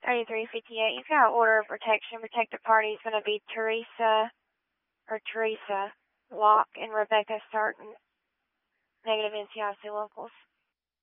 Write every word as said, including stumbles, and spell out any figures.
thirty-three fifty-eight. You've got order of protection. Protected party is going to be Teresa or Teresa Locke and Rebecca Sarton. Negative N C I C locals.